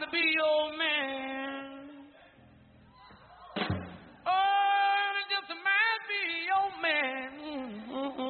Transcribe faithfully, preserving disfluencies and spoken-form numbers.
to be your man. Oh, just might be your man. Mm-hmm.